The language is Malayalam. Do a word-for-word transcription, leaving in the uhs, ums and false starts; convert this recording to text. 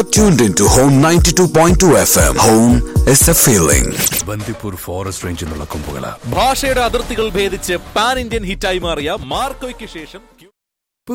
You're tuned into Home ninety-two point two F M. Home is a feeling. Bandipur forest റേഞ്ചിൽ നിന്നുള്ള കൊമ്പുകള ഭാഷയുടെ അതിർത്തികൾ ഭേദിച്ച് പാൻ ഇന്ത്യൻ ഹിറ്റായി മാറിയ മാർക്കോയ്ക്ക് ശേഷം